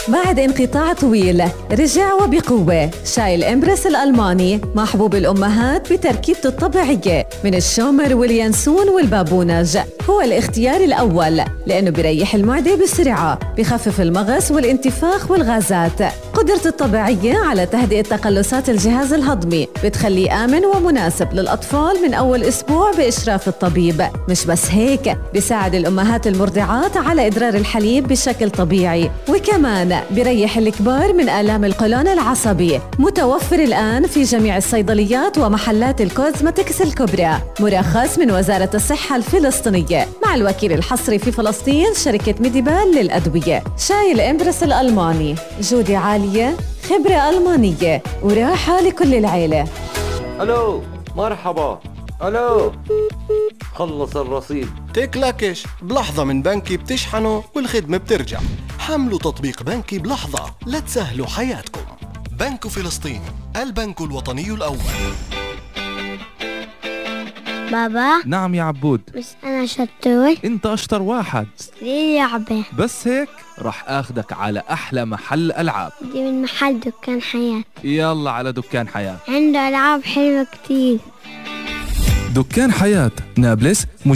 بعد انقطاع طويل رجع وبقوة شاي الإمبرس الألماني محبوب الأمهات بتركيبته الطبيعية من الشومر واليانسون والبابونج. هو الاختيار الأول لأنه بيريح المعدة بسرعة، بخفف المغص والانتفاخ والغازات. قدرته الطبيعية على تهدئة تقلصات الجهاز الهضمي بتخليه آمن ومناسب للأطفال من أول أسبوع بإشراف الطبيب. مش بس هيك، بيساعد الأمهات المرضعات على إدرار الحليب بشكل طبيعي، وكمان بيريح الكبار من آلام القولون العصبي. متوفر الآن في جميع الصيدليات ومحلات الكوزمتكس الكبرى، مرخص من وزارة الصحة الفلسطينية مع الوكيل الحصري في فلسطين شركة ميديبال للأدوية. شاي الإمبرس الألماني، جودة عالية، خبرة ألمانية، وراحة لكل العيلة. ألو، مرحبا. ألو، خلص الرصيد. تكلكش بلحظة من بنكي بتشحنه والخدمة بترجع. حملوا تطبيق بنكي بلحظة لتسهلوا حياتكم. بنك فلسطين، البنك الوطني الأول. بابا. نعم يا عبود. بس أنا شطور. انت اشطر واحد. ليه لعبة؟ بس هيك رح اخدك على احلى محل العاب. دي من محل دكان حياة. يلا على دكان حياة، عنده ألعاب حلوة كتير. دكان حياة نابلس.